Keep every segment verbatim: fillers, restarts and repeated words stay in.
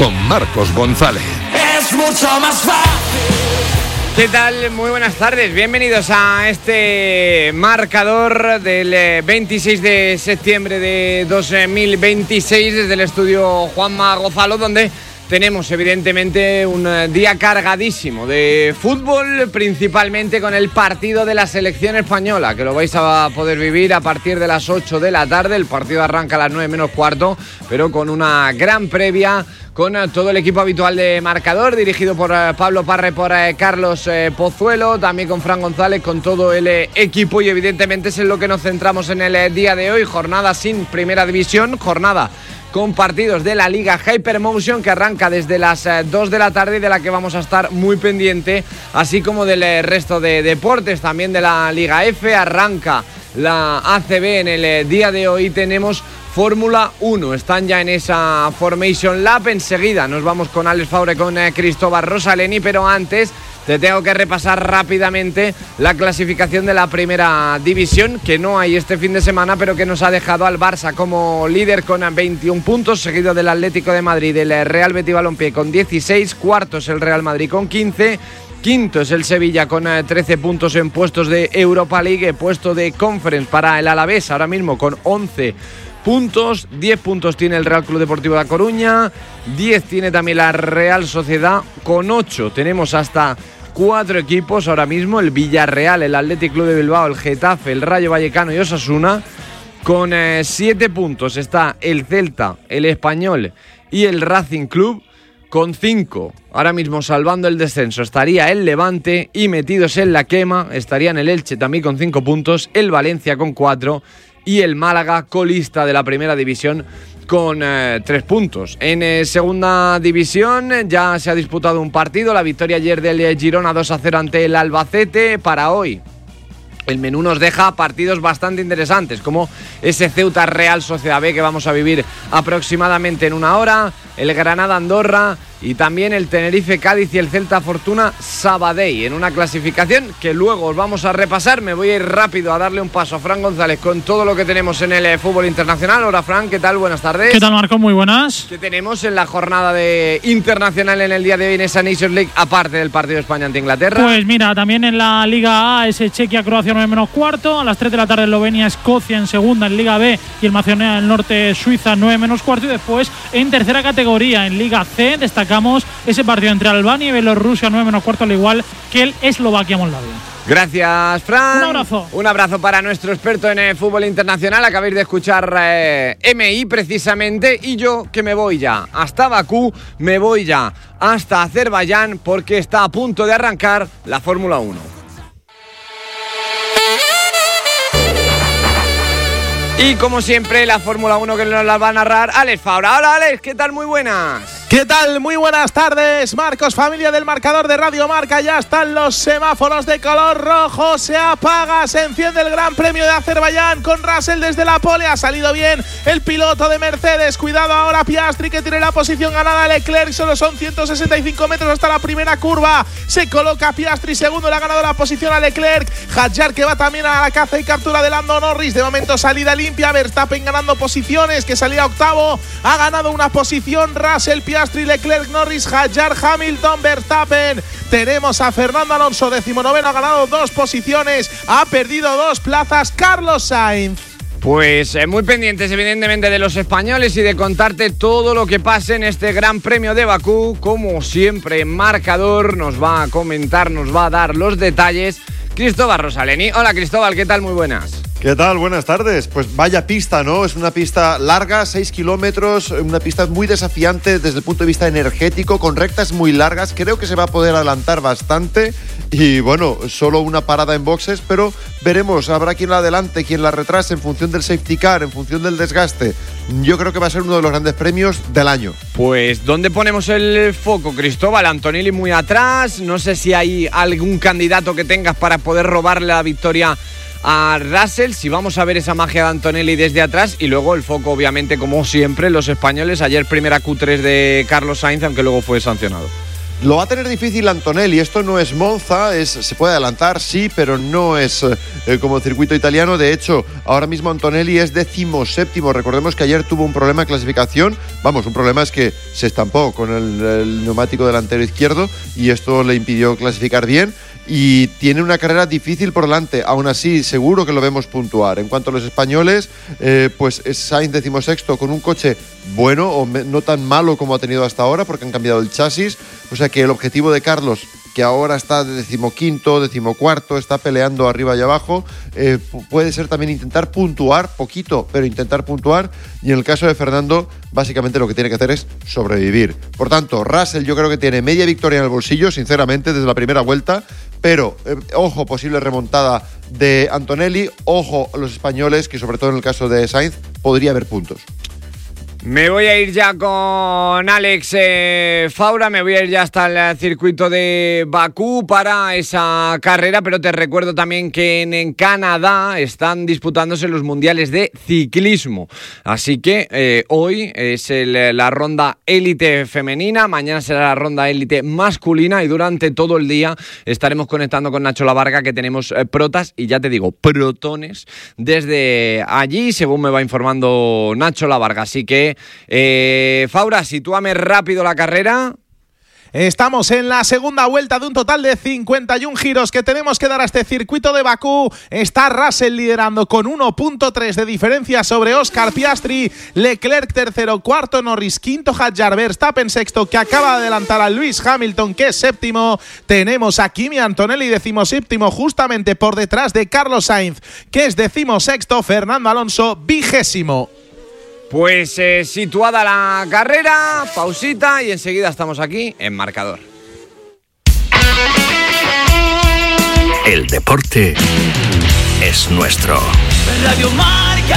con Marcos González. Es mucho más fácil. ¿Qué tal? Muy buenas tardes, bienvenidos a este marcador del veintiséis de septiembre de dos mil veintiséis desde el estudio Juanma Gonzalo, donde tenemos evidentemente un día cargadísimo de fútbol, principalmente con el partido de la selección española, que lo vais a poder vivir a partir de las ocho de la tarde. El partido arranca a las nueve menos cuarto, pero con una gran previa, con todo el equipo habitual de marcador, dirigido por Pablo Parra y por Carlos Pozuelo, también con Fran González, con todo el equipo, y evidentemente es en lo que nos centramos en el día de hoy. Jornada sin primera división, jornada con partidos de la Liga Hypermotion, que arranca desde las dos de la tarde y de la que vamos a estar muy pendiente, así como del resto de deportes, también de la Liga F. Arranca la A C B en el día de hoy, tenemos Fórmula uno, están ya en esa Formation Lab. Enseguida nos vamos con Alex Faure, con eh, Cristóbal Rosaleni, pero antes te tengo que repasar rápidamente la clasificación de la primera división, que no hay este fin de semana, pero que nos ha dejado al Barça como líder con veintiún puntos, seguido del Atlético de Madrid, del Real Betis Balompié con dieciséis, cuarto es el Real Madrid con quince, quinto es el Sevilla con trece puntos en puestos de Europa League, puesto de Conference para el Alavés ahora mismo con once puntos, diez puntos tiene el Real Club Deportivo La Coruña, diez tiene también la Real Sociedad, con ocho tenemos hasta cuatro equipos ahora mismo, el Villarreal, el Athletic Club de Bilbao, el Getafe, el Rayo Vallecano y Osasuna. Con eh, siete puntos está el Celta, el Español y el Racing Club. Con cinco, ahora mismo salvando el descenso, estaría el Levante, y metidos en la quema estarían el Elche también con cinco puntos, el Valencia con cuatro y el Málaga, colista de la primera división, con eh, tres puntos. En eh, segunda división ya se ha disputado un partido, la victoria ayer del Girona dos a cero ante el Albacete. Para hoy el menú nos deja partidos bastante interesantes, como ese Ceuta Real Sociedad B que vamos a vivir aproximadamente en una hora, el Granada Andorra y también el Tenerife Cádiz y el Celta Fortuna Sabadell, en una clasificación que luego os vamos a repasar. Me voy a ir rápido a darle un paso a Fran González con todo lo que tenemos en el fútbol internacional. Hola Fran, ¿qué tal? Buenas tardes. ¿Qué tal, Marco? Muy buenas. ¿Qué tenemos en la jornada de internacional en el día de hoy en esa Nations League, aparte del partido de España ante Inglaterra? Pues mira, también en la Liga A, ese Chequia-Croacia nueve menos cuarto, a las tres de la tarde Eslovenia-Escocia en segunda, en Liga B, y el Macedonia del Norte Suiza nueve menos cuarto, y después en tercera categoría, en Liga C, destacamos ese partido entre Albania y Bielorrusia nueve menos cuarto, al igual que el Eslovaquia-Moldavia. Gracias, Fran. Un abrazo. Un abrazo para nuestro experto en el fútbol internacional. Acabáis de escuchar eh, M I precisamente, y yo que me voy ya hasta Bakú, me voy ya hasta Azerbaiyán, porque está a punto de arrancar la Fórmula uno. Y como siempre, la Fórmula uno que nos la va a narrar Alex Faura. Hola Alex, ¿qué tal? Muy buenas. ¿Qué tal? Muy buenas tardes, Marcos, familia del marcador de Radio Marca. Ya están los semáforos de color rojo. Se apaga, se enciende el Gran Premio de Azerbaiyán con Russell desde la pole. Ha salido bien el piloto de Mercedes. Cuidado ahora Piastri, que tiene la posición ganada. Leclerc, solo son ciento sesenta y cinco metros hasta la primera curva. Se coloca Piastri segundo, le ha ganado la posición a Leclerc. Hadjar, que va también a la caza y captura de Lando Norris. De momento salida limpia. Verstappen ganando posiciones, que salía octavo. Ha ganado una posición Russell, Piastri, Leclerc, Norris, Hadjar, Hamilton, Verstappen. Tenemos a Fernando Alonso, decimonoveno, ha ganado dos posiciones, ha perdido dos plazas Carlos Sainz. Pues eh, muy pendientes evidentemente de los españoles y de contarte todo lo que pase en este Gran Premio de Bakú. Como siempre, Marcador nos va a comentar, nos va a dar los detalles Cristóbal Rosaleni. Hola Cristóbal, ¿qué tal? Muy buenas. ¿Qué tal? Buenas tardes. Pues vaya pista, ¿no? Es una pista larga, seis kilómetros, una pista muy desafiante desde el punto de vista energético, con rectas muy largas. Creo que se va a poder adelantar bastante y, bueno, solo una parada en boxes, pero veremos. Habrá quien la adelante, quien la retrase en función del safety car, en función del desgaste. Yo creo que va a ser uno de los grandes premios del año. Pues, ¿dónde ponemos el foco, Cristóbal? Antonelli muy atrás. No sé si hay algún candidato que tengas para poder robarle la victoria a Russell, si vamos a ver esa magia de Antonelli desde atrás, y luego el foco obviamente como siempre los españoles. Ayer primera Q tres de Carlos Sainz, aunque luego fue sancionado. Lo va a tener difícil Antonelli. Esto no es Monza, es, se puede adelantar, sí, pero no es eh, como circuito italiano. De hecho, ahora mismo Antonelli es decimoséptimo. Recordemos que ayer tuvo un problema de clasificación. Vamos, un problema es que se estampó con el, el neumático delantero izquierdo y esto le impidió clasificar bien. Y tiene una carrera difícil por delante. Aún así, seguro que lo vemos puntuar. En cuanto a los españoles, eh, pues es Sainz decimosexto con un coche bueno o me, no tan malo como ha tenido hasta ahora porque han cambiado el chasis. O sea que el objetivo de Carlos, que ahora está de decimoquinto, decimocuarto, está peleando arriba y abajo, eh, puede ser también intentar puntuar, poquito, pero intentar puntuar. Y en el caso de Fernando, básicamente lo que tiene que hacer es sobrevivir. Por tanto, Russell yo creo que tiene media victoria en el bolsillo, sinceramente, desde la primera vuelta. Pero, eh, ojo, posible remontada de Antonelli, ojo a los españoles, que sobre todo en el caso de Sainz, podría haber puntos. Me voy a ir ya con Alex eh, Faura, me voy a ir ya hasta el circuito de Bakú para esa carrera, pero te recuerdo también que en, en Canadá están disputándose los mundiales de ciclismo, así que eh, hoy es el, la ronda élite femenina, mañana será la ronda élite masculina y durante todo el día estaremos conectando con Nacho Lavarga, que tenemos eh, protas y ya te digo, protones desde allí, según me va informando Nacho Lavarga, así que Eh, Faura, sitúame rápido la carrera. Estamos en la segunda vuelta de un total de cincuenta y uno giros que tenemos que dar a este circuito de Bakú. Está Russell liderando con uno punto tres de diferencia sobre Oscar Piastri. Leclerc tercero, cuarto Norris, quinto Hadjar, Verstappen sexto, que acaba de adelantar a Lewis Hamilton, que es séptimo. Tenemos a Kimi Antonelli decimoséptimo, justamente por detrás de Carlos Sainz, que es decimosexto. Fernando Alonso vigésimo. Pues eh, situada la carrera, pausita y enseguida estamos aquí en Marcador. El deporte es nuestro. Radio Marca.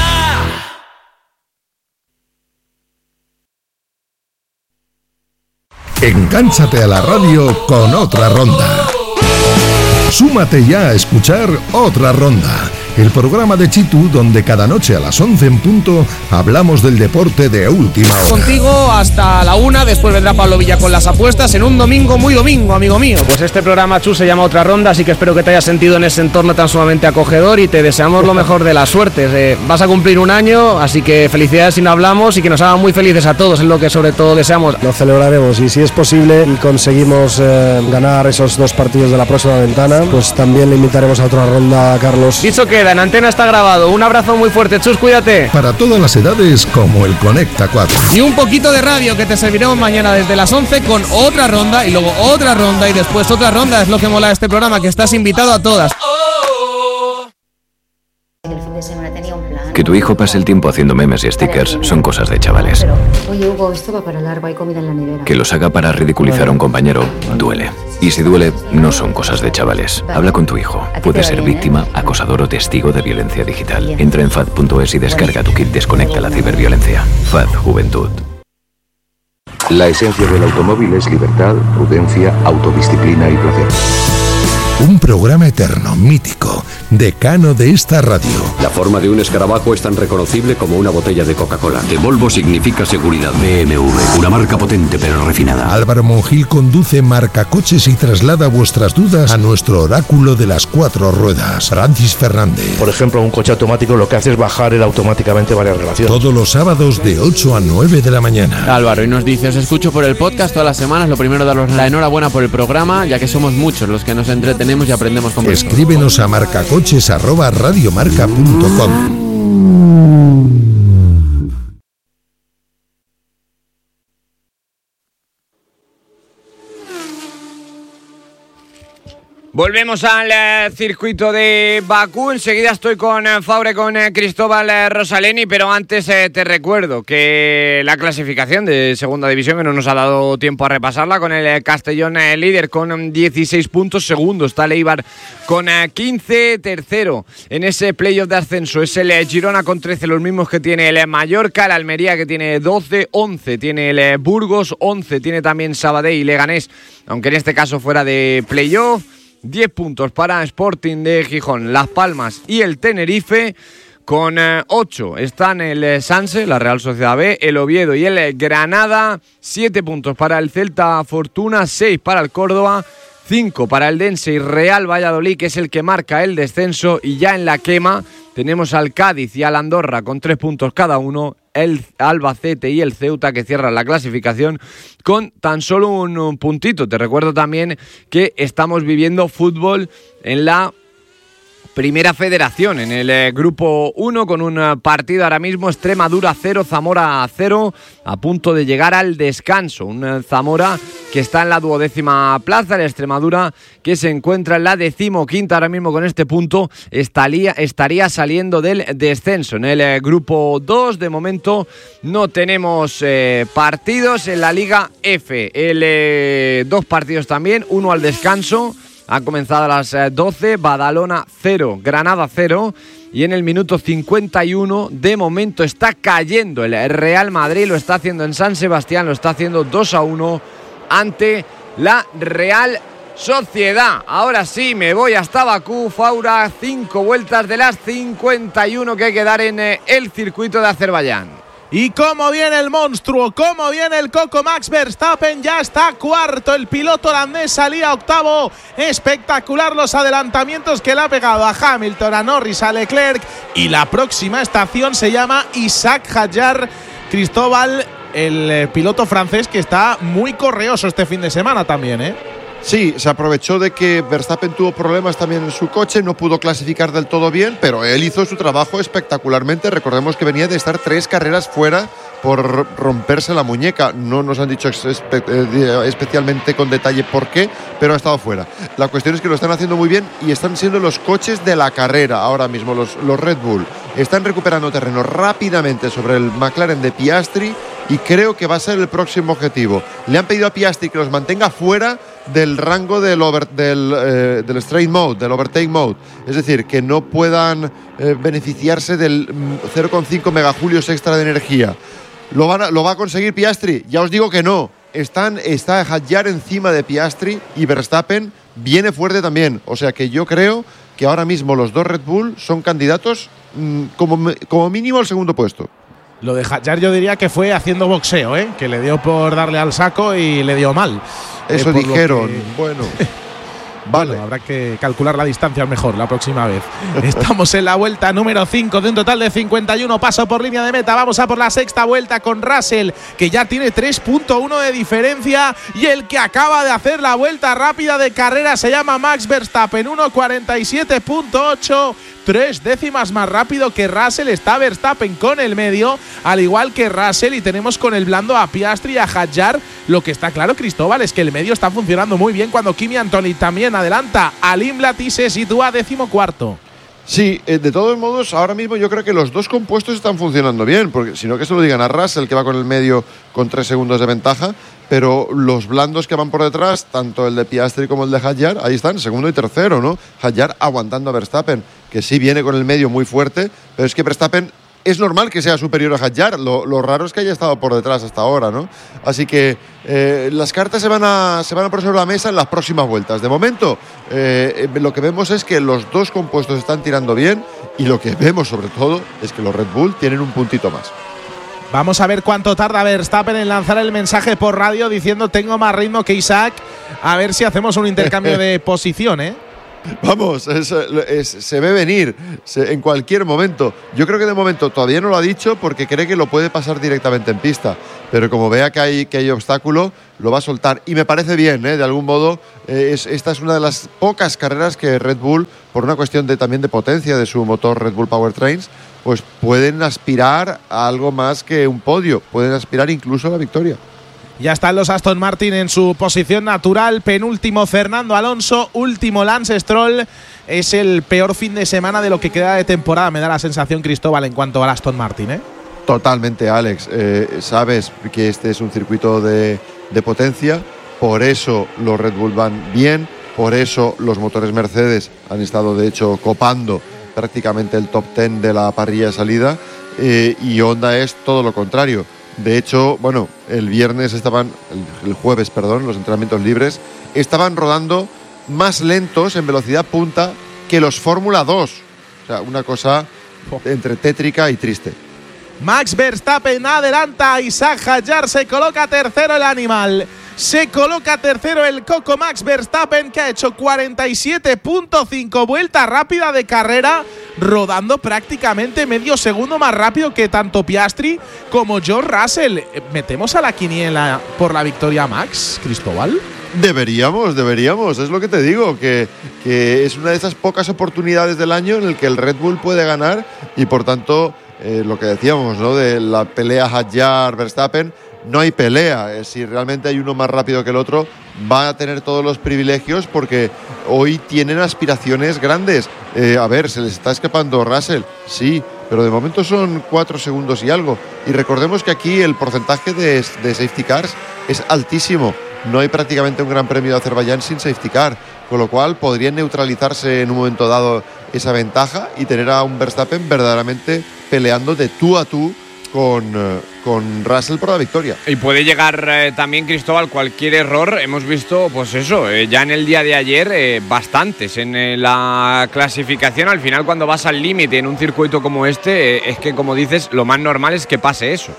Engánchate a la radio con Otra Ronda. Súmate ya a escuchar Otra Ronda, el programa de Chitu donde cada noche a las once en punto hablamos del deporte de última hora. Contigo hasta la una, después vendrá Pablo Villa con las apuestas en un domingo muy domingo, amigo mío. Pues este programa, Chu, se llama Otra Ronda, así que espero que te hayas sentido en ese entorno tan sumamente acogedor y te deseamos lo mejor de las suertes. Eh, vas a cumplir un año, así que felicidades si no hablamos y que nos hagan muy felices a todos, es lo que sobre todo deseamos. Lo celebraremos y si es posible y conseguimos eh, ganar esos dos partidos de la próxima ventana, pues también le invitaremos a Otra Ronda a Carlos. Dicho queda, en antena está grabado. Un abrazo muy fuerte, Chus, cuídate. Para todas las edades, como el Conecta cuatro. Y un poquito de radio que te serviremos mañana desde las once con Otra Ronda y luego otra ronda y después otra ronda. Es lo que mola de este programa, que estás invitado a todas. El fin de semana tenía un plan. Que tu hijo pase el tiempo haciendo memes y stickers son cosas de chavales. Pero, oye, Hugo, esto va para largo, hay comida en la nevera. Que los haga para ridiculizar a un compañero duele. Y si duele, no son cosas de chavales. Habla con tu hijo. Puede ser víctima, acosador o testigo de violencia digital. Entra en fad punto es y descarga tu kit Desconecta la ciberviolencia. F A D Juventud. La esencia del automóvil es libertad, prudencia, autodisciplina y placer. Un programa eterno, mítico, decano de esta radio. La forma de un escarabajo es tan reconocible como una botella de Coca-Cola. De Volvo significa seguridad. B M W, una marca potente pero refinada. Álvaro Monjil conduce Marcacoches y traslada vuestras dudas a nuestro oráculo de las cuatro ruedas, Francis Fernández. Por ejemplo, un coche automático lo que hace es bajar él automáticamente varias relaciones. Todos los sábados de ocho a nueve de la mañana. Álvaro, y nos dice, os escucho por el podcast todas las semanas. Lo primero, daros la enhorabuena por el programa, ya que somos muchos los que nos entretenemos y aprendemos con vosotros. Escríbenos a marcacoches arroba radiomarca punto com. Volvemos al eh, circuito de Bakú. Enseguida estoy con eh, Faure, con eh, Cristóbal eh, Rosaleni, pero antes eh, te recuerdo que la clasificación de segunda división, que no nos ha dado tiempo a repasarla, con el eh, Castellón eh, líder con dieciséis puntos, segundo está el Eibar con eh, quince, tercero en ese playoff de ascenso es el eh, Girona con trece, los mismos que tiene el eh, Mallorca, el Almería que tiene doce, once tiene el eh, Burgos, once tiene también Sabadell y Leganés, aunque en este caso fuera de playoff. diez puntos para Sporting de Gijón, Las Palmas y el Tenerife, Con ocho están el Sanse, la Real Sociedad B, el Oviedo y el Granada. siete puntos para el Celta Fortuna, seis para el Córdoba, cinco para el Dense y Real Valladolid, que es el que marca el descenso. Y ya en la quema tenemos al Cádiz y al Andorra con tres puntos cada uno. El Albacete y el Ceuta, que cierran la clasificación con tan solo un, un puntito. Te recuerdo también que estamos viviendo fútbol en la Primera Federación, en el eh, grupo uno, con un eh, partido ahora mismo: Extremadura cero, Zamora cero, a punto de llegar al descanso. Un eh, Zamora que está en la duodécima plaza, el Extremadura que se encuentra en la decimoquinta ahora mismo con este punto, estaría, estaría saliendo del descenso. En el eh, grupo dos, de momento, no tenemos eh, partidos. En la Liga F, el, eh, dos partidos también, uno al descanso. Ha comenzado a las doce, Badalona cero, Granada cero. Y en el minuto cincuenta y uno, de momento, está cayendo el Real Madrid. Lo está haciendo en San Sebastián, lo está haciendo dos a uno ante la Real Sociedad. Ahora sí, me voy hasta Bakú, Faura, cinco vueltas de las cincuenta y uno que hay que dar en el circuito de Azerbaiyán. Y cómo viene el monstruo, cómo viene el Coco Max Verstappen, ya está cuarto, el piloto holandés salía octavo. Espectacular los adelantamientos que le ha pegado a Hamilton, a Norris, a Leclerc. Y la próxima estación se llama Isaac Hadjar. Cristóbal, el piloto francés que está muy correoso este fin de semana también, ¿eh? Sí, se aprovechó de que Verstappen tuvo problemas también en su coche, no pudo clasificar del todo bien, pero él hizo su trabajo espectacularmente. Recordemos que venía de estar tres carreras fuera por romperse la muñeca. No nos han dicho espe- especialmente con detalle por qué, pero ha estado fuera. La cuestión es que lo están haciendo muy bien y están siendo los coches de la carrera ahora mismo, los, los Red Bull. Están recuperando terreno rápidamente sobre el McLaren de Piastri y creo que va a ser el próximo objetivo. Le han pedido a Piastri que los mantenga fuera del rango del, over, del, eh, del straight mode, del overtake mode, es decir, que no puedan eh, beneficiarse del cero coma cinco megajulios extra de energía. ¿Lo, van a, ¿Lo va a conseguir Piastri? Ya os digo que no. Están, está Hadjar encima de Piastri y Verstappen viene fuerte también. O sea que yo creo que ahora mismo los dos Red Bull son candidatos mmm, como, como mínimo al segundo puesto. Lo de Hadjar yo diría que fue haciendo boxeo, ¿eh? Que le dio por darle al saco y le dio mal. Eso eh, dijeron. Que... Bueno. Vale. Bueno, habrá que calcular la distancia mejor la próxima vez. Estamos en la vuelta número cinco de un total de cincuenta y uno. Paso por línea de meta. Vamos a por la sexta vuelta con Russell, que ya tiene tres punto uno de diferencia. Y el que acaba de hacer la vuelta rápida de carrera se llama Max Verstappen. uno cuarenta y siete punto ocho. Tres décimas más rápido que Russell. Está Verstappen con el medio, al igual que Russell. Y tenemos con el blando a Piastri y a Hadjar. Lo que está claro, Cristóbal, es que el medio está funcionando muy bien cuando Kimi Antonelli también adelanta. Alim Lati se sitúa décimo cuarto. Sí, eh, de todos modos, ahora mismo yo creo que los dos compuestos están funcionando bien, porque si no que se lo digan a Russell, que va con el medio con tres segundos de ventaja, pero los blandos que van por detrás, tanto el de Piastri como el de Hadjar, ahí están, segundo y tercero, ¿no? Hadjar aguantando a Verstappen, que sí viene con el medio muy fuerte, pero es que Verstappen es normal que sea superior a Hadjar, lo, lo raro es que haya estado por detrás hasta ahora, ¿no? Así que eh, las cartas se van, a, se van a poner sobre la mesa en las próximas vueltas. De momento, eh, lo que vemos es que los dos compuestos están tirando bien y lo que vemos sobre todo es que los Red Bull tienen un puntito más. Vamos a ver cuánto tarda Verstappen en lanzar el mensaje por radio diciendo tengo más ritmo que Isaac. A ver si hacemos un intercambio de posición, ¿eh? Vamos, es, es, se ve venir se, en cualquier momento. Yo creo que de momento todavía no lo ha dicho porque cree que lo puede pasar directamente en pista. Pero como vea que hay, que hay obstáculo, lo va a soltar. Y me parece bien, ¿eh? De algún modo, eh, es, esta es una de las pocas carreras que Red Bull, por una cuestión de, también de potencia de su motor Red Bull Powertrains, pues pueden aspirar a algo más que un podio. Pueden aspirar incluso a la victoria. Ya están los Aston Martin en su posición natural. Penúltimo Fernando Alonso, último Lance Stroll. Es el peor fin de semana de lo que queda de temporada, me da la sensación, Cristóbal, en cuanto al Aston Martin, ¿eh? Totalmente, Alex. Eh, sabes que este es un circuito de, de potencia, por eso los Red Bull van bien, por eso los motores Mercedes han estado, de hecho, copando prácticamente el top diez de la parrilla de salida, eh, y Honda es todo lo contrario. De hecho, bueno, el viernes estaban, el, el jueves, perdón, los entrenamientos libres, estaban rodando más lentos en velocidad punta que los Fórmula dos. O sea, una cosa entre tétrica y triste. Max Verstappen adelanta a Isaac Hadjar, se coloca tercero el animal. Se coloca tercero el Coco Max Verstappen, que ha hecho cuarenta y siete punto cinco vuelta rápida de carrera, rodando prácticamente medio segundo más rápido que tanto Piastri como George Russell. ¿Metemos a la quiniela por la victoria Max, Cristóbal? Deberíamos, deberíamos, es lo que te digo, que, que es una de esas pocas oportunidades del año en el que el Red Bull puede ganar y por tanto, eh, lo que decíamos, ¿no? De la pelea Hadjar-Verstappen, no hay pelea. Eh, si realmente hay uno más rápido que el otro, va a tener todos los privilegios porque hoy tienen aspiraciones grandes. Eh, a ver, se les está escapando Russell, sí, pero de momento son cuatro segundos y algo. Y recordemos que aquí el porcentaje de, de safety cars es altísimo. No hay prácticamente un gran premio de Azerbaiyán sin safety car, con lo cual podría neutralizarse en un momento dado esa ventaja y tener a un Verstappen verdaderamente peleando de tú a tú con, con Russell por la victoria. Y puede llegar eh, también, Cristóbal, cualquier error. Hemos visto, pues eso, eh, ya en el día de ayer, eh, bastantes en eh, la clasificación. Al final, cuando vas al límite en un circuito como este, eh, es que, como dices, lo más normal es que pase eso.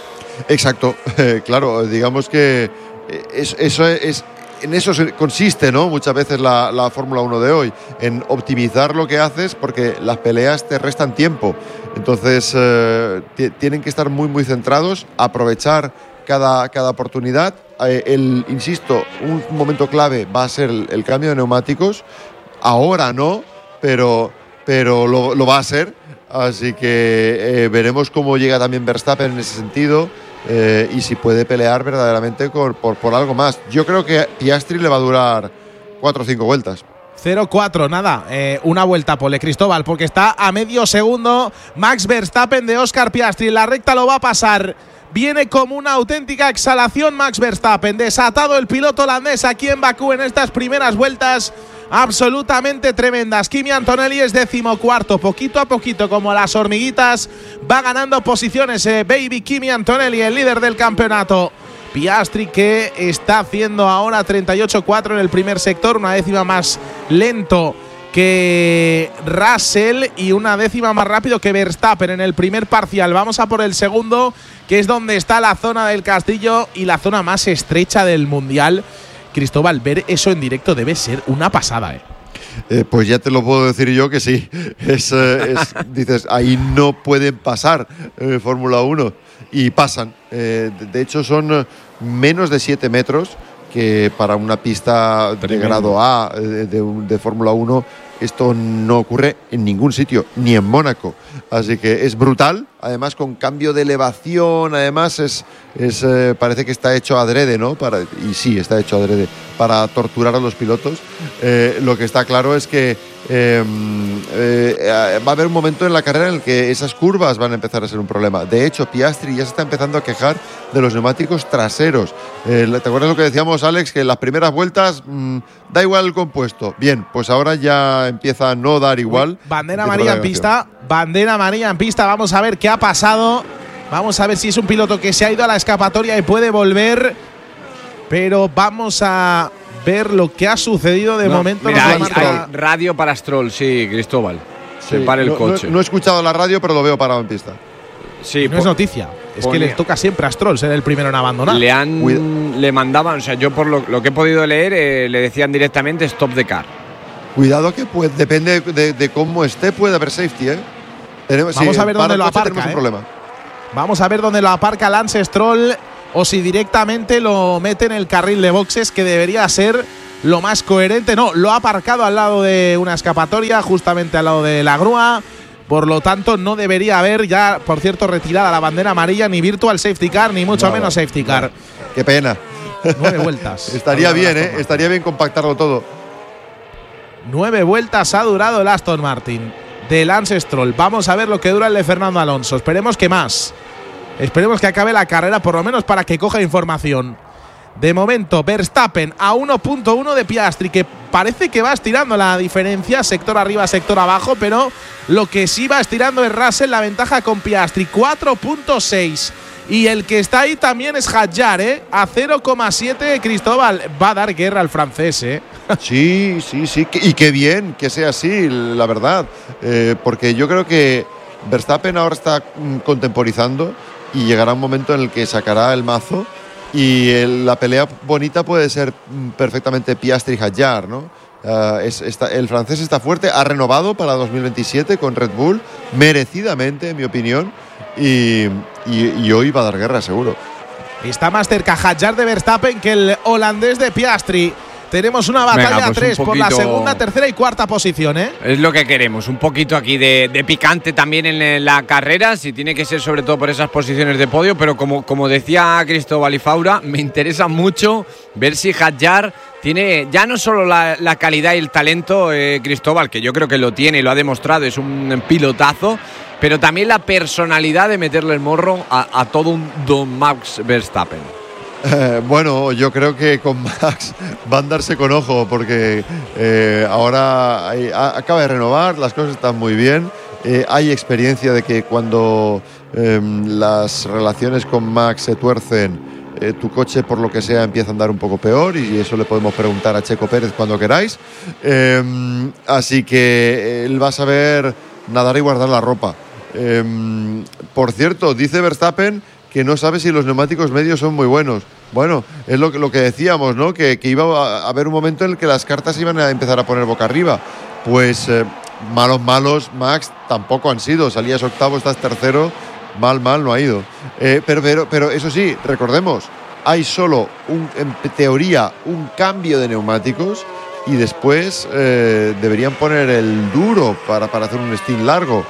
Exacto, eh, claro, digamos que es, eso es… En eso consiste, ¿no? Muchas veces la, la Fórmula uno de hoy, en optimizar lo que haces porque las peleas te restan tiempo. Entonces, eh, t- tienen que estar muy, muy centrados, aprovechar cada, cada oportunidad. Eh, el, insisto, un momento clave va a ser el, el cambio de neumáticos. Ahora no, pero, pero lo, lo va a ser. Así que eh, veremos cómo llega también Verstappen en ese sentido. Eh, y si puede pelear verdaderamente por, por, por algo más. Yo creo que Piastri le va a durar cuatro o cinco vueltas. cero cuatro, nada, eh, una vuelta, pole, Cristóbal, porque está a medio segundo Max Verstappen de Oscar Piastri. La recta lo va a pasar. Viene como una auténtica exhalación Max Verstappen. Desatado el piloto holandés aquí en Bakú en estas primeras vueltas absolutamente tremendas. Kimi Antonelli es decimocuarto, poquito a poquito, como las hormiguitas, va ganando posiciones. Eh, baby Kimi Antonelli, el líder del campeonato. Piastri, que está haciendo ahora treinta y ocho cuatro en el primer sector, una décima más lento que Russell y una décima más rápido que Verstappen en el primer parcial. Vamos a por el segundo, que es donde está la zona del castillo y la zona más estrecha del mundial. Cristóbal, ver eso en directo debe ser una pasada, ¿eh? Eh, pues ya te lo puedo decir yo que sí. Es, eh, es, dices, ahí no pueden pasar eh, Fórmula uno y pasan. Eh, de, de hecho, son menos de siete metros, que para una pista Tremendo. de grado A de, de, de Fórmula uno esto no ocurre en ningún sitio, ni en Mónaco. Así que es brutal, además con cambio de elevación, además es, es eh, parece que está hecho adrede, ¿no? Para, y sí, está hecho adrede, para torturar a los pilotos. Eh, lo que está claro es que eh, eh, va a haber un momento en la carrera en el que esas curvas van a empezar a ser un problema. De hecho, Piastri ya se está empezando a quejar de los neumáticos traseros. Eh, ¿Te acuerdas lo que decíamos, Alex? Que en las primeras vueltas mmm, da igual el compuesto. Bien, pues ahora ya empieza a no dar igual. Bandera amarilla en pista, bandera amarilla en pista. Vamos a ver qué ha pasado. Vamos a ver si es un piloto que se ha ido a la escapatoria y puede volver. Pero vamos a ver lo que ha sucedido de no, momento. Mira, hay, hay radio para Stroll, sí, Cristóbal. Sí, se para el no, coche. No, no he escuchado la radio, pero lo veo parado en pista. Sí, no por, es noticia. Es que le toca siempre a Stroll ser el primero en abandonar. Le han, Cuida. le mandaban, o sea, yo por lo, lo que he podido leer, eh, le decían directamente stop the car. Cuidado que pues, depende de, de cómo esté, puede haber safety, ¿eh? Tenemos, Vamos sí, a ver dónde lo aparca. ¿eh? Un problema. Vamos a ver dónde lo aparca Lance Stroll o si directamente lo mete en el carril de boxes, que debería ser lo más coherente. No, lo ha aparcado al lado de una escapatoria, justamente al lado de la grúa. Por lo tanto, no debería haber ya, por cierto, retirada la bandera amarilla, ni virtual safety car, ni mucho no, menos safety car. No. Qué pena. Nueve vueltas. Estaría bien, ¿eh? Estaría bien compactarlo todo. Nueve vueltas ha durado el Aston Martin de Lance Stroll. Vamos a ver lo que dura el de Fernando Alonso. Esperemos que más. Esperemos que acabe la carrera, por lo menos para que coja información. De momento, Verstappen a uno punto uno de Piastri, que parece que va estirando la diferencia, sector arriba, sector abajo, pero lo que sí va estirando es Russell, la ventaja con Piastri, cuatro punto seis. Y el que está ahí también es Hadjar, ¿eh? A cero coma siete, Cristóbal. Va a dar guerra al francés, ¿eh? Sí, sí, sí. Y qué bien que sea así, la verdad. Eh, porque yo creo que Verstappen ahora está mm, contemporizando y llegará un momento en el que sacará el mazo y el, la pelea bonita puede ser mm, perfectamente Piastri-Hadjar, ¿no? Uh, es, está, el francés está fuerte, ha renovado para dos mil veintisiete con Red Bull, merecidamente, en mi opinión, y, y, y hoy va a dar guerra, seguro. Está más cerca Hadjar de Verstappen que el holandés de Piastri. Tenemos una batalla Venga, pues a tres un por la poquito… segunda, tercera y cuarta posición, ¿eh? Es lo que queremos, un poquito aquí de, de picante también en la carrera, si tiene que ser sobre todo por esas posiciones de podio, pero como, como decía Cristóbal y Faura, me interesa mucho ver si Hadjar tiene ya no solo la, la calidad y el talento, eh, Cristóbal, que yo creo que lo tiene y lo ha demostrado, es un pilotazo, pero también la personalidad de meterle el morro a, a todo un Don Max Verstappen. Eh, bueno, yo creo que con Max va a andarse con ojo porque eh, ahora hay, a, acaba de renovar, las cosas están muy bien, eh, hay experiencia de que cuando eh, las relaciones con Max se tuercen, eh, tu coche por lo que sea empieza a andar un poco peor y eso le podemos preguntar a Checo Pérez cuando queráis, eh, así que él va a saber nadar y guardar la ropa. Eh, por cierto, dice Verstappen que no sabe si los neumáticos medios son muy buenos. Bueno, es lo que, lo que decíamos, ¿no? Que, que iba a haber un momento en el que las cartas iban a empezar a poner boca arriba. Pues eh, malos, malos, Max, tampoco han sido. Salías octavo, estás tercero, mal, mal no ha ido. Eh, pero, pero, pero eso sí, recordemos, hay solo, un, en teoría, un cambio de neumáticos y después eh, deberían poner el duro para, para hacer un stint largo.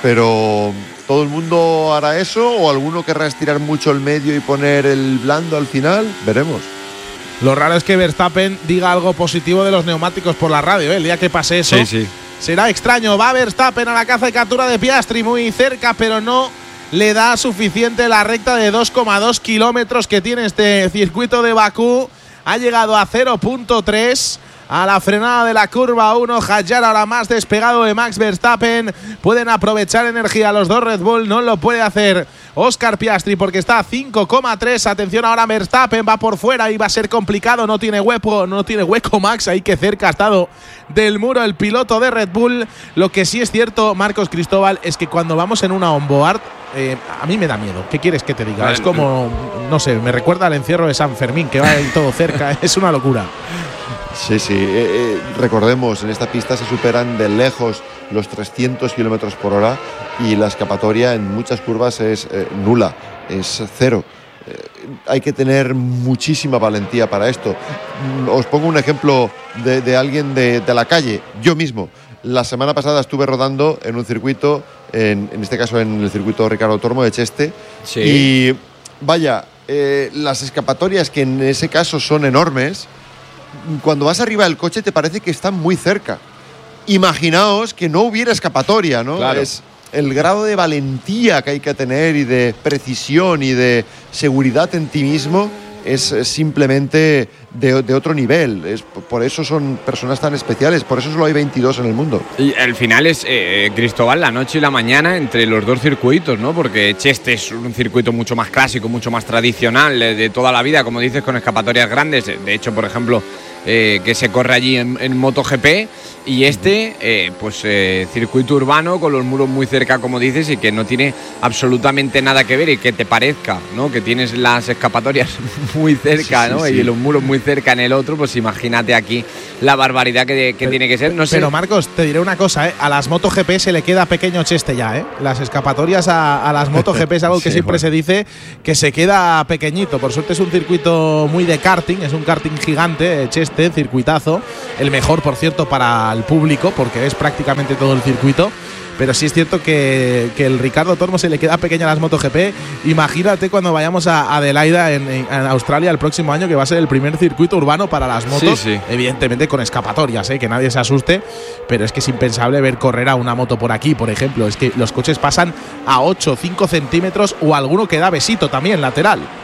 Pero ¿todo el mundo hará eso o alguno querrá estirar mucho el medio y poner el blando al final? Veremos. Lo raro es que Verstappen diga algo positivo de los neumáticos por la radio, ¿eh? El día que pase eso, sí, sí. será extraño. Va Verstappen a la caza y captura de Piastri, muy cerca, pero no le da suficiente la recta de dos coma dos kilómetros que tiene este circuito de Bakú. Ha llegado a cero punto tres. A la frenada de la curva uno, Hadjar ahora más despegado de Max Verstappen. Pueden aprovechar energía los dos Red Bull, no lo puede hacer Oscar Piastri porque está a cinco coma tres. Atención ahora, Verstappen va por fuera y va a ser complicado, no tiene hueco, no tiene hueco Max, ahí que cerca ha estado del muro el piloto de Red Bull. Lo que sí es cierto, Marcos, Cristóbal, es que cuando vamos en una onboard, eh, a mí me da miedo. ¿Qué quieres que te diga? Vale. Es como, no sé, me recuerda al encierro de San Fermín, que va ahí todo cerca, es una locura. Sí, sí, eh, eh, recordemos, en esta pista se superan de lejos los trescientos kilómetros por hora y la escapatoria en muchas curvas es eh, nula, es cero. Eh, hay que tener muchísima valentía para esto. Os pongo un ejemplo de, de alguien de, de la calle, yo mismo. La semana pasada estuve rodando en un circuito, en, en este caso en el circuito Ricardo Tormo de Cheste, sí. Y vaya, eh, las escapatorias que en ese caso son enormes, cuando vas arriba del coche te parece que están muy cerca. Imaginaos que no hubiera escapatoria, ¿no? Claro. Es el grado de valentía que hay que tener y de precisión y de seguridad en ti mismo es simplemente de, de otro nivel. Es, por eso son personas tan especiales, por eso solo hay veintidós en el mundo. Y al final es, eh, Cristóbal, la noche y la mañana entre los dos circuitos, ¿no? Porque Cheste es un circuito mucho más clásico, mucho más tradicional, de, de toda la vida, como dices, con escapatorias grandes. De hecho, por ejemplo, eh, que se corre allí en, en MotoGP. Y este, eh, pues eh, circuito urbano con los muros muy cerca, como dices, y que no tiene absolutamente nada que ver y que te parezca, ¿no? Que tienes las escapatorias muy cerca, sí, sí, ¿no? Sí. Y los muros muy cerca en el otro, pues imagínate aquí la barbaridad que, que pero, tiene que ser. No sé. Pero Marcos, te diré una cosa, ¿eh? A las MotoGP se le queda pequeño Cheste ya, ¿eh? Las escapatorias a, a las MotoGP es algo que sí, siempre bueno. se dice que se queda pequeñito. Por suerte es un circuito muy de karting, es un karting gigante, Cheste, circuitazo. El mejor, por cierto, para el público, porque es prácticamente todo el circuito. Pero sí es cierto que, que el Ricardo Tormo se le queda pequeña a las MotoGP. Imagínate cuando vayamos a Adelaida en, en Australia el próximo año, que va a ser el primer circuito urbano para las motos, sí, sí. Evidentemente con escapatorias, ¿eh? Que nadie se asuste, pero es que es impensable ver correr a una moto por aquí, por ejemplo. Es que los coches pasan a ocho, cinco centímetros o alguno que da besito también lateral.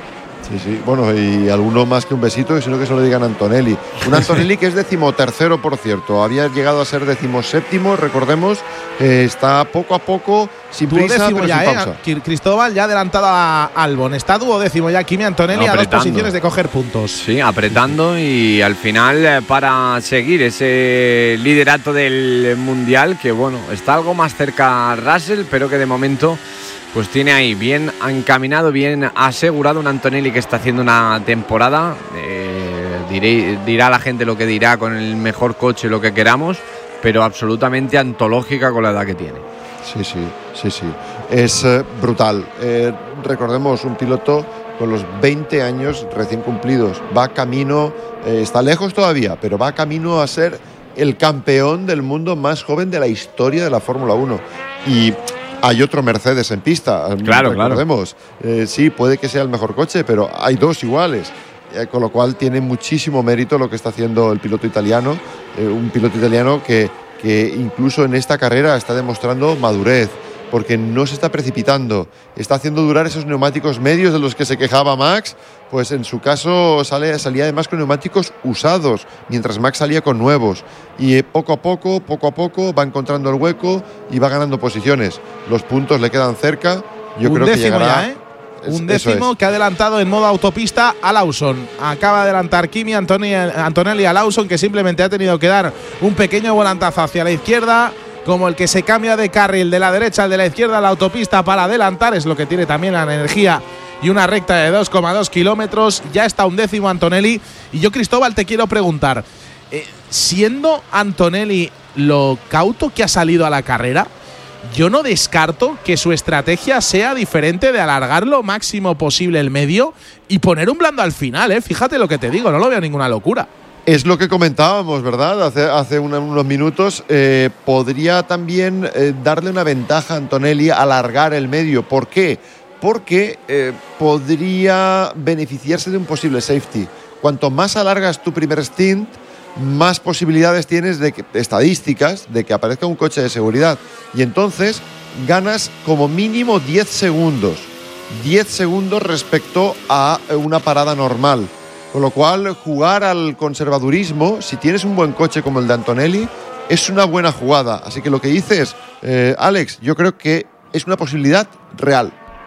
Sí, sí, bueno, y alguno más que un besito, sino que se lo digan a Antonelli. Un Antonelli que es decimotercero, por cierto. Había llegado a ser decimoséptimo, recordemos. Eh, está poco a poco, sin prisa, pero ya, sin pausa. Eh, Cristóbal ya adelantado a Albon. Está duodécimo ya Kimi Antonelli, no, a dos posiciones de coger puntos. Sí, apretando y al final eh, para seguir ese liderato del Mundial, que bueno, está algo más cerca Russell, pero que de momento pues tiene ahí bien encaminado, bien asegurado un Antonelli que está haciendo una temporada, eh, diré, dirá la gente lo que dirá con el mejor coche, lo que queramos, pero absolutamente antológica con la edad que tiene. Sí, sí, sí, sí. Es eh, brutal. Eh, recordemos, un piloto con los veinte años recién cumplidos. Va camino, eh, está lejos todavía, pero va camino a ser el campeón del mundo más joven de la historia de la Fórmula uno. Y hay otro Mercedes en pista, claro, recordemos. Claro. Eh, sí, puede que sea el mejor coche, pero hay dos iguales. Eh, con lo cual tiene muchísimo mérito lo que está haciendo el piloto italiano. Eh, un piloto italiano que, que incluso en esta carrera está demostrando madurez, porque no se está precipitando. Está haciendo durar esos neumáticos medios de los que se quejaba Max. Pues en su caso sale, salía además con neumáticos usados, mientras Max salía con nuevos. Y eh, poco a poco, poco a poco va encontrando el hueco y va ganando posiciones. Los puntos le quedan cerca. Yo Un creo que llegará. Ya, ¿eh? Es, Un décimo es. que ha adelantado en modo autopista a Lawson. Acaba de adelantar Kimi Antoni, Antonelli a Lawson, que simplemente ha tenido que dar un pequeño volantazo hacia la izquierda, como el que se cambia de carril de la derecha al de la izquierda a la autopista para adelantar. Es lo que tiene también la energía y una recta de dos coma dos kilómetros. Ya está un décimo Antonelli. Y yo, Cristóbal, te quiero preguntar, eh, siendo Antonelli lo cauto que ha salido a la carrera, yo no descarto que su estrategia sea diferente de alargar lo máximo posible el medio y poner un blando al final, ¿eh? Fíjate lo que te digo, no lo veo ninguna locura. Es lo que comentábamos, ¿verdad? Hace, hace una, unos minutos. Eh, podría también eh, darle una ventaja a Antonelli alargar el medio. ¿Por qué? Porque eh, podría beneficiarse de un posible safety. Cuanto más alargas tu primer stint, más posibilidades tienes de que, estadísticas de que aparezca un coche de seguridad. Y entonces ganas como mínimo diez segundos. diez segundos respecto a una parada normal. Con lo cual, jugar al conservadurismo, si tienes un buen coche como el de Antonelli, es una buena jugada. Así que lo que dices, eh, Alex, yo creo que es una posibilidad real.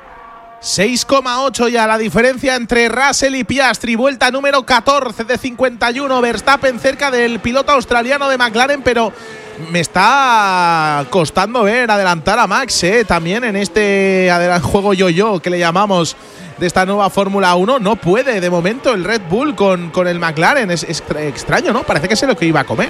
seis coma ocho ya la diferencia entre Russell y Piastri. Vuelta número catorce de cincuenta y uno. Verstappen cerca del piloto australiano de McLaren, pero me está costando ver adelantar a Max, ¿eh? También en este juego yo-yo que le llamamos de esta nueva Fórmula uno. No puede de momento el Red Bull con, con el McLaren. Es, es extraño, ¿no? Parece que es lo que iba a comer.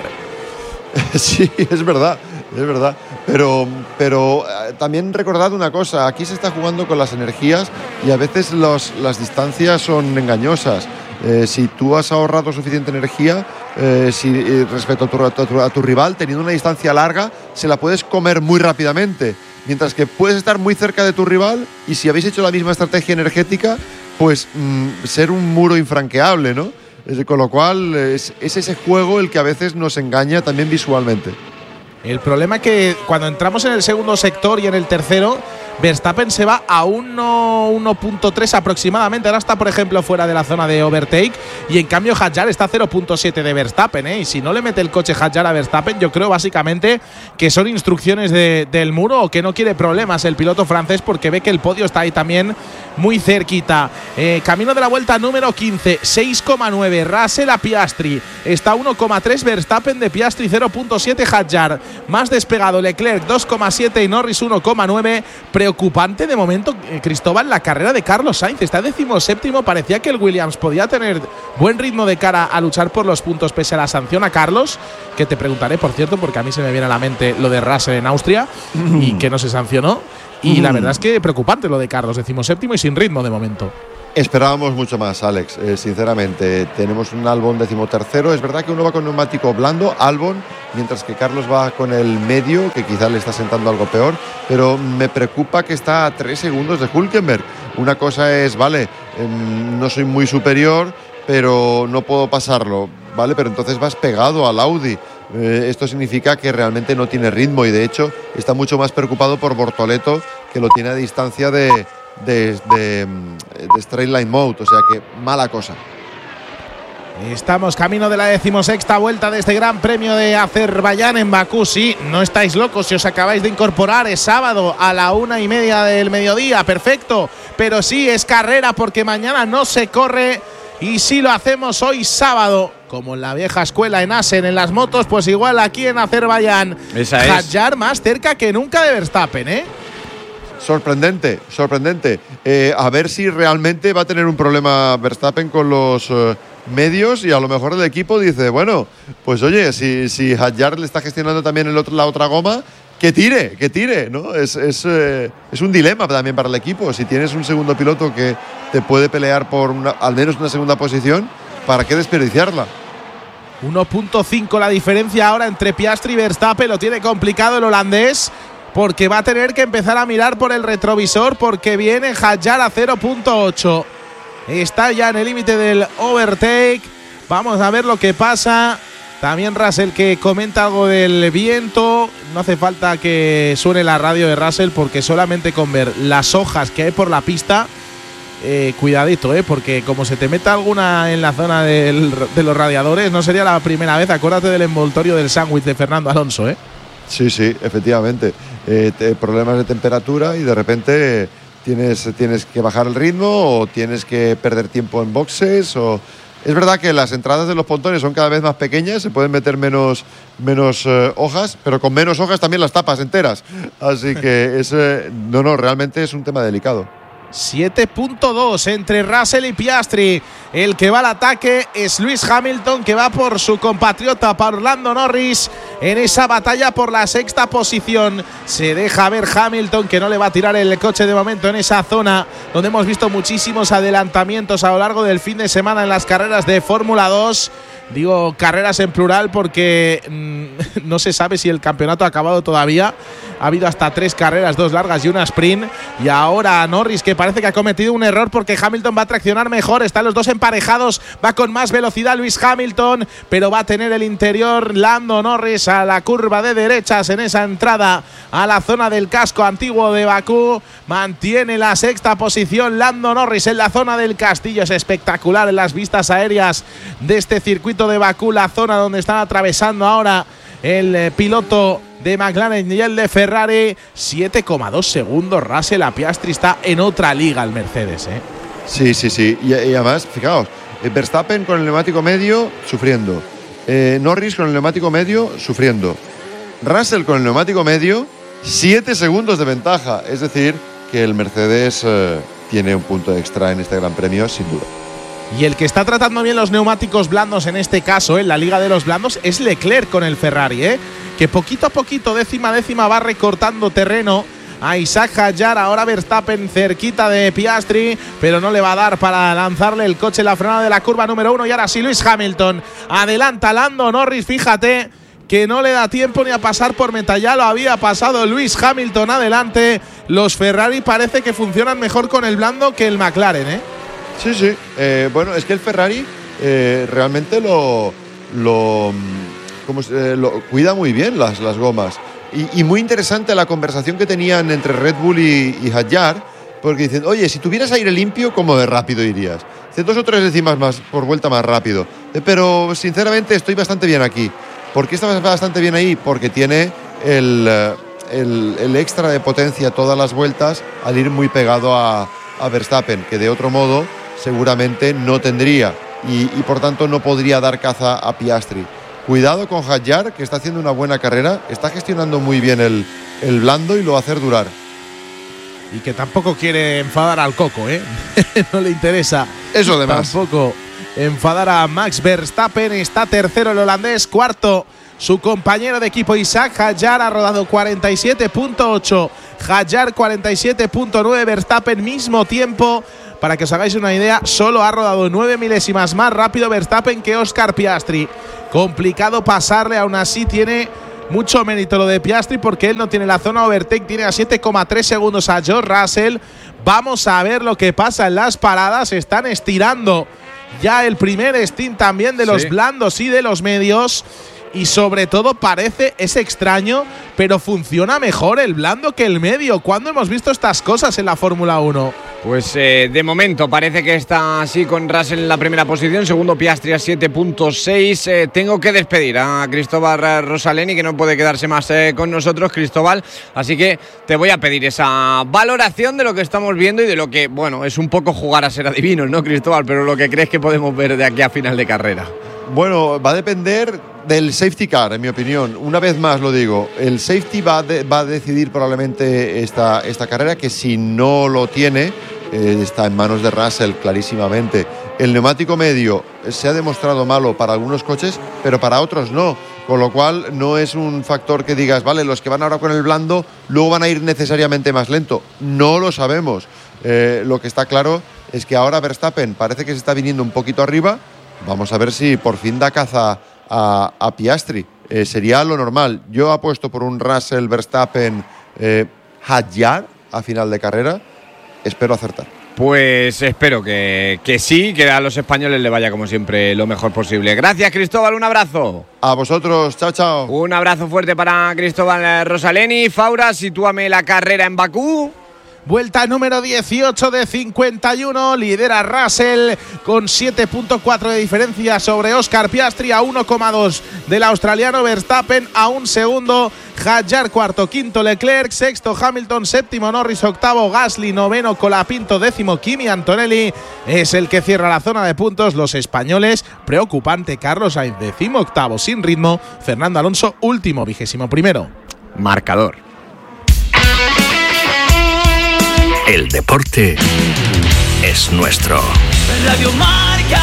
Sí, es verdad, es verdad. Pero, pero eh, también recordad una cosa, aquí se está jugando con las energías y a veces los, las distancias son engañosas. Eh, si tú has ahorrado suficiente energía, eh, si, eh, respecto a tu, a, tu, a tu rival, teniendo una distancia larga, se la puedes comer muy rápidamente. Mientras que puedes estar muy cerca de tu rival y si habéis hecho la misma estrategia energética, pues mmm, ser un muro infranqueable, ¿no? Con lo cual es, es ese juego el que a veces nos engaña también visualmente. El problema es que cuando entramos en el segundo sector y en el tercero, Verstappen se va a uno punto tres aproximadamente. Ahora está, por ejemplo, fuera de la zona de overtake. Y en cambio Hadjar está a cero punto siete de Verstappen, ¿eh? Y si no le mete el coche Hadjar a Verstappen, yo creo básicamente que son instrucciones de, del muro o que no quiere problemas el piloto francés porque ve que el podio está ahí también muy cerquita. Eh, camino de la vuelta número quince, seis coma nueve. Russell a Piastri. Está uno coma tres Verstappen de Piastri, cero punto siete Hadjar. Más despegado Leclerc, dos coma siete y Norris uno coma nueve. Preocupante de momento, eh, Cristóbal, la carrera de Carlos Sainz. Está decimoséptimo. Parecía que el Williams podía tener buen ritmo de cara a luchar por los puntos pese a la sanción a Carlos, que te preguntaré, por cierto, porque a mí se me viene a la mente lo de Russell en Austria mm. y que no se sancionó. Y mm. la verdad es que preocupante lo de Carlos, decimoséptimo y sin ritmo de momento. Esperábamos mucho más, Alex, eh, sinceramente. Tenemos un Albon decimotercero. Es verdad que uno va con neumático blando, Albon, mientras que Carlos va con el medio, que quizá le está sentando algo peor. Pero me preocupa que está a tres segundos de Hülkenberg. Una cosa es, vale, eh, no soy muy superior, pero no puedo pasarlo, ¿vale? Pero entonces vas pegado al Audi. Eh, esto significa que realmente no tiene ritmo y de hecho está mucho más preocupado por Bortoleto, que lo tiene a distancia de de, de, de straight line mode, o sea que mala cosa. Estamos camino de la decimosexta vuelta de este Gran Premio de Azerbaiyán en Bakú. Sí, no estáis locos si os acabáis de incorporar. Es sábado a la una y media del mediodía. Perfecto. Pero sí, es carrera porque mañana no se corre. Y si lo hacemos hoy sábado, como en la vieja escuela en Assen, en las motos, pues igual aquí en Azerbaiyán. Esa es. Hadjar más cerca que nunca de Verstappen, ¿eh? Sorprendente, sorprendente. Eh, a ver si realmente va a tener un problema Verstappen con los eh, medios y a lo mejor el equipo dice, bueno, pues oye, si, si Hadjar le está gestionando también el otro, la otra goma, que tire, que tire, ¿no? Es, es, eh, es un dilema también para el equipo. Si tienes un segundo piloto que te puede pelear por una, al menos una segunda posición, ¿para qué desperdiciarla? uno punto cinco la diferencia ahora entre Piastri y Verstappen. Lo tiene complicado el holandés, porque va a tener que empezar a mirar por el retrovisor, porque viene Hadjar a cero punto ocho. Está ya en el límite del overtake. Vamos a ver lo que pasa. También Russell, que comenta algo del viento. No hace falta que suene la radio de Russell, porque solamente con ver las hojas que hay por la pista, eh, cuidadito, eh, porque como se te meta alguna en la zona del, de los radiadores, no sería la primera vez. Acuérdate del envoltorio del sándwich de Fernando Alonso, ¿eh? Sí, sí, efectivamente. Eh, te, problemas de temperatura y de repente tienes, tienes que bajar el ritmo o tienes que perder tiempo en boxes. O... Es verdad que las entradas de los pontones son cada vez más pequeñas, se pueden meter menos, menos eh, hojas, pero con menos hojas también las tapas enteras. Así que es, eh, no, no, realmente es un tema delicado. siete punto dos entre Russell y Piastri. El que va al ataque es Lewis Hamilton, que va por su compatriota, por Lando Norris, en esa batalla por la sexta posición. Se deja ver Hamilton, que no le va a tirar el coche de momento en esa zona donde hemos visto muchísimos adelantamientos a lo largo del fin de semana en las carreras de Fórmula dos. Digo carreras en plural porque mmm, no se sabe si el campeonato ha acabado todavía. Ha habido hasta tres carreras, dos largas y una sprint. Y ahora Norris, que parece que ha cometido un error porque Hamilton va a traccionar mejor. Están los dos emparejados. Va con más velocidad Lewis Hamilton, pero va a tener el interior Lando Norris a la curva de derechas en esa entrada a la zona del casco antiguo de Bakú. Mantiene la sexta posición Lando Norris en la zona del castillo. Es espectacular en las vistas aéreas de este circuito de Bakú, la zona donde están atravesando ahora el eh, piloto de McLaren y el de Ferrari. siete coma dos segundos Russell a Piastri. Está en otra liga el Mercedes, ¿eh? Sí, sí, sí. Y, y además, fijaos, Verstappen con el neumático medio sufriendo, eh, Norris con el neumático medio sufriendo, Russell con el neumático medio, siete segundos de ventaja. Es decir, que el Mercedes eh, tiene un punto extra en este Gran Premio, sin duda. Y el que está tratando bien los neumáticos blandos en este caso, en la Liga de los Blandos, es Leclerc con el Ferrari, ¿eh? Que poquito a poquito, décima a décima, va recortando terreno a Isaac Hadjar. Ahora Verstappen cerquita de Piastri, pero no le va a dar para lanzarle el coche en la frenada de la curva número uno. Y ahora sí, Lewis Hamilton adelanta Lando Norris. Fíjate que no le da tiempo ni a pasar por meta. Ya lo había pasado Lewis Hamilton adelante. Los Ferrari parece que funcionan mejor con el blando que el McLaren, ¿eh? Sí, sí. Eh, bueno, es que el Ferrari eh, realmente lo, lo, como se, eh, lo cuida muy bien las, las gomas. Y, y muy interesante la conversación que tenían entre Red Bull y, y Hadjar, porque dicen, oye, si tuvieras aire limpio, ¿cómo de rápido irías? Dice, dos o tres décimas más por vuelta más rápido. Eh, pero sinceramente estoy bastante bien aquí. ¿Por qué está bastante bien ahí? Porque tiene el, el, el extra de potencia todas las vueltas al ir muy pegado a, a Verstappen, que de otro modo seguramente no tendría y, y por tanto no podría dar caza a Piastri. Cuidado con Hadjar, que está haciendo una buena carrera, está gestionando muy bien el, el blando y lo va a hacer durar. Y que tampoco quiere enfadar al Coco, ¿eh? No le interesa. Eso además. Tampoco enfadar a Max Verstappen. Está tercero el holandés, cuarto su compañero de equipo Isaac Hadjar. Ha rodado cuarenta y siete punto ocho, Hadjar cuarenta y siete punto nueve, Verstappen mismo tiempo. Para que os hagáis una idea, solo ha rodado nueve milésimas más rápido Verstappen que Oscar Piastri. Complicado pasarle, aún así tiene mucho mérito lo de Piastri porque él no tiene la zona overtake, tiene a siete coma tres segundos a George Russell. Vamos a ver lo que pasa en las paradas. Están estirando ya el primer stint también de los sí. blandos y de los medios. y sobre todo parece, es extraño, pero funciona mejor el blando que el medio. ¿Cuándo hemos visto estas cosas en la Fórmula uno? Pues eh, de momento parece que está así con Russell en la primera posición, segundo Piastri a siete punto seis. Eh, tengo que despedir a Cristóbal Rosaleni, que no puede quedarse más eh, con nosotros, Cristóbal, así que te voy a pedir esa valoración de lo que estamos viendo y de lo que, bueno, es un poco jugar a ser adivinos, ¿no, Cristóbal? Pero lo que crees que podemos ver de aquí a final de carrera. Bueno, va a depender del safety car, en mi opinión. Una vez más lo digo, el safety va, de, va a decidir probablemente esta, esta carrera, que si no lo tiene, eh, está en manos de Russell clarísimamente. El neumático medio se ha demostrado malo para algunos coches, pero para otros no. Con lo cual no es un factor que digas, vale, los que van ahora con el blando luego van a ir necesariamente más lento. No lo sabemos. Eh, lo que está claro es que ahora Verstappen parece que se está viniendo un poquito arriba. Vamos a ver si por fin da caza a, a Piastri. Eh, sería lo normal. Yo apuesto por un Russell Verstappen eh, Hadjar a final de carrera. Espero acertar. Pues espero que, que sí, que a los españoles le vaya como siempre lo mejor posible. Gracias, Cristóbal, un abrazo. A vosotros, chao, chao. Un abrazo fuerte para Cristóbal Rosaleni. Faura, sitúame la carrera en Bakú. Vuelta número dieciocho de cincuenta y uno, lidera Russell con siete punto cuatro de diferencia sobre Oscar Piastri, a uno coma dos del australiano Verstappen, a un segundo Hadjar, cuarto, quinto Leclerc, sexto Hamilton, séptimo Norris, octavo Gasly, noveno Colapinto, décimo Kimi Antonelli es el que cierra la zona de puntos. Los españoles, preocupante Carlos Sainz, décimo octavo sin ritmo, Fernando Alonso último, vigésimo primero. Marcador. El deporte es nuestro. Radio Marca.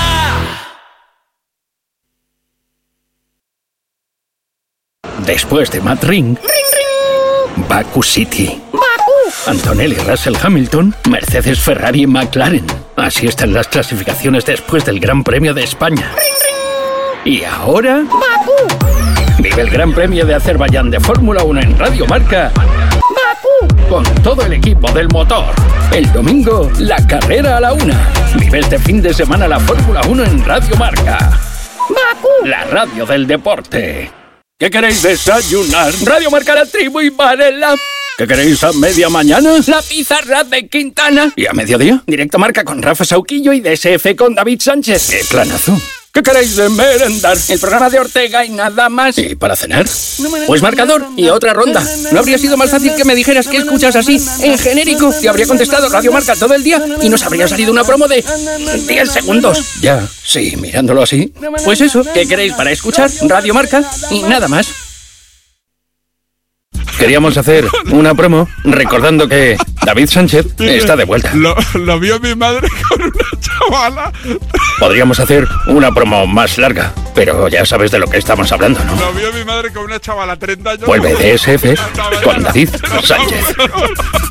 Después de Matt Ring, ring, ring. Baku City, Baku. Antonelli, Russell, Hamilton, Mercedes, Ferrari y McLaren. Así están las clasificaciones después del Gran Premio de España. Ring, ring. Y ahora, Baku. Vive el Gran Premio de Azerbaiyán de Fórmula uno en Radio Marca. Bakú, con todo el equipo del motor. El domingo, la carrera a la una. Vive este fin de semana la Fórmula uno en Radio Marca. Bakú, la radio del deporte. ¿Qué queréis desayunar? Radio Marca, La Tribu y Varela. ¿Qué queréis a media mañana? La pizarra de Quintana. ¿Y a mediodía? Directo Marca con Rafa Sauquillo y D S F con David Sánchez. ¡Qué planazo! ¿Qué queréis de merendar? El programa de Ortega y nada más. ¿Y para cenar? Pues Marcador y otra ronda. ¿No habría sido más fácil que me dijeras que escuchas así, en genérico? Te habría contestado Radio Marca todo el día y nos habría salido una promo de diez segundos. Ya, sí, mirándolo así. Pues eso, ¿qué queréis para escuchar? Radio Marca y nada más. Queríamos hacer una promo recordando que David Sánchez está de vuelta. Lo, lo vio mi madre con una chavala. Podríamos hacer una promo más larga, pero ya sabes de lo que estamos hablando, ¿no? Lo vio mi madre con una chavala, treinta años. Vuelve D S F con David Sánchez.